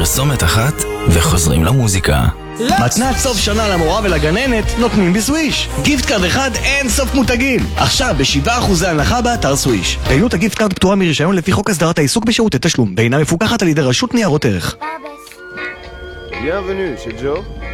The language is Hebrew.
פרסומת אחת וחוזרים למוזיקה. מתנת סוף שנה למורה ולגננת נותנים בסוויש. גיפט קארד אחד אין סוף מותגים. עכשיו ב7% הנחה באתר סוויש. פעילות הגיפט קארד פטורה מרישיון לפי חוק הסדרת העיסוק בשירותי תשלום, ואינה מפוקחת על ידי רשות ניירות ערך. Bienvenue chez Joe.